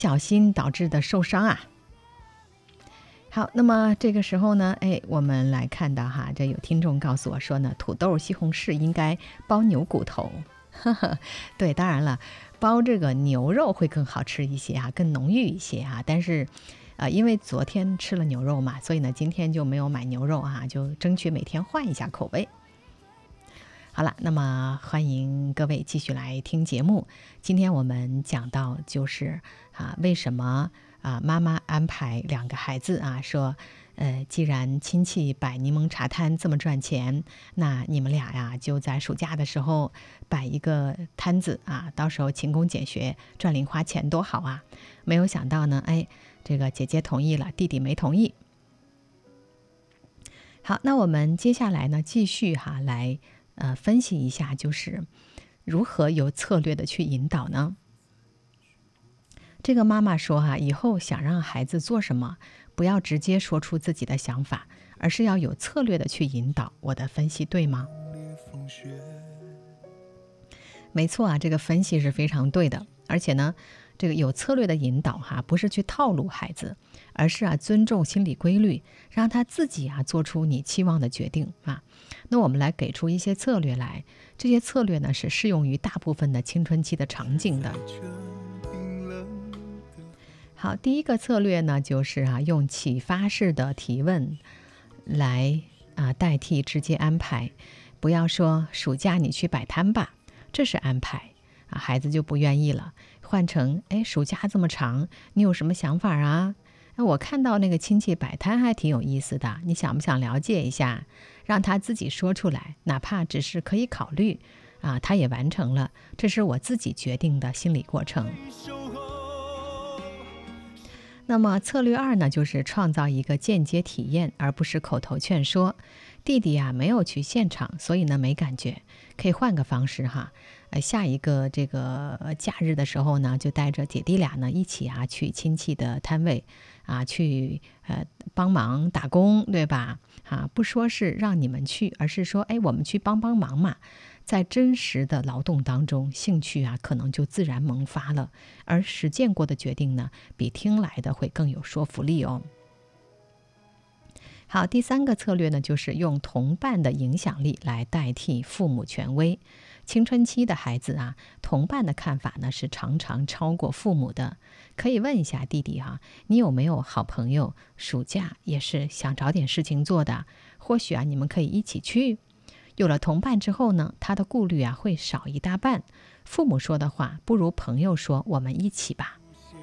小心导致的受伤啊。好，那么这个时候呢，我们来看到哈，这有听众告诉我说呢，土豆、西红柿应该包牛骨头。对，当然了，包这个牛肉会更好吃一些啊，更浓郁一些啊。但是，因为昨天吃了牛肉嘛，所以呢，今天就没有买牛肉啊，就争取每天换一下口味。好了，那么欢迎各位继续来听节目。今天我们讲到就是为什么妈妈安排2个孩子啊，说既然亲戚摆柠檬茶摊这么赚钱，那你们俩呀就在暑假的时候摆一个摊子啊，到时候勤工俭学赚零花钱多好啊！没有想到呢，这个姐姐同意了，弟弟没同意。好，那我们接下来呢继续来分析一下，就是如何有策略的去引导呢？这个妈妈说以后想让孩子做什么，不要直接说出自己的想法，而是要有策略的去引导。我的分析对吗？没错啊，这个分析是非常对的。而且呢，这个有策略的引导不是去套路孩子，而是尊重心理规律，让他自己做出你期望的决定啊。那我们来给出一些策略来，这些策略呢是适用于大部分的青春期的场景的。好，第一个策略呢，就是用启发式的提问来代替直接安排。不要说暑假你去摆摊吧，这是安排孩子就不愿意了。换成暑假这么长，你有什么想法啊？我看到那个亲戚摆摊还挺有意思的，你想不想了解一下？让他自己说出来，哪怕只是可以考虑他也完成了，这是我自己决定的心理过程。那么策略2呢，就是创造一个间接体验，而不是口头劝说。弟弟没有去现场，所以呢没感觉，可以换个方式下一个这个假日的时候呢，就带着姐弟俩呢一起去亲戚的摊位去帮忙打工，对吧？不说是让你们去，而是说我们去帮帮忙嘛。在真实的劳动当中，兴趣可能就自然萌发了，而实践过的决定呢，比听来的会更有说服力哦。好，第3个策略呢，就是用同伴的影响力来代替父母权威。青春期的孩子同伴的看法呢是常常超过父母的。可以问一下弟弟你有没有好朋友暑假也是想找点事情做的？或许你们可以一起去。有了同伴之后呢，他的顾虑会少一大半。父母说的话不如朋友说我们一起吧。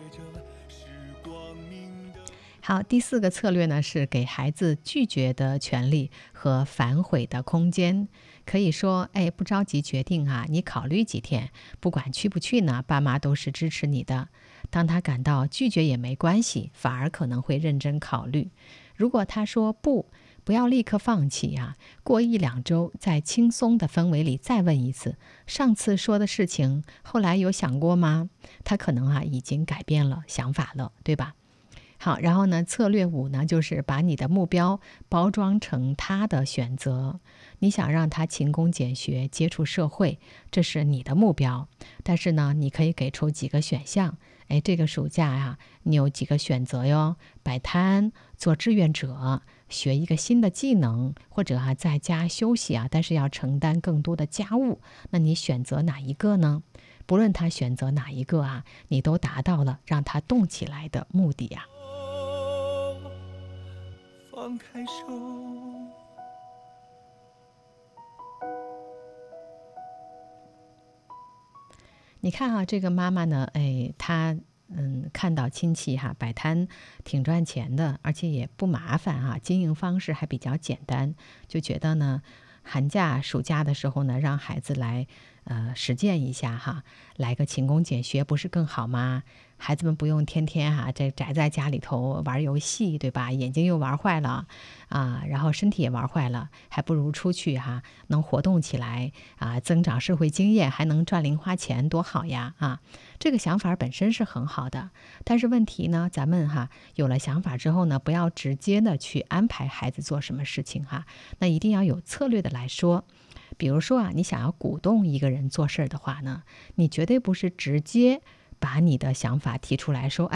好，第4个策略呢，是给孩子拒绝的权利和反悔的空间。可以说不着急决定你考虑几天，不管去不去呢，爸妈都是支持你的。当他感到拒绝也没关系，反而可能会认真考虑。如果他说不要立刻放弃过1-2周在轻松的氛围里再问一次，上次说的事情后来有想过吗？他可能已经改变了想法了，对吧？好，然后呢，策略5呢，就是把你的目标包装成他的选择。你想让他勤工俭学，接触社会，这是你的目标。但是呢，你可以给出几个选项。这个暑假你有几个选择哟？摆摊、做志愿者、学一个新的技能，或者在家休息但是要承担更多的家务。那你选择哪一个呢？不论他选择哪一个你都达到了让他动起来的目的放开手，你看这个妈妈呢，她看到亲戚摆摊挺赚钱的，而且也不麻烦经营方式还比较简单，就觉得呢，寒假暑假的时候呢，让孩子来实践一下来个勤工俭学不是更好吗？孩子们不用天天这宅在家里头玩游戏，对吧？眼睛又玩坏了然后身体也玩坏了，还不如出去能活动起来增长社会经验，还能赚零花钱，多好呀这个想法本身是很好的，但是问题呢，咱们有了想法之后呢，不要直接的去安排孩子做什么事情那一定要有策略的来说。比如说你想要鼓动一个人做事的话呢，你绝对不是直接把你的想法提出来说，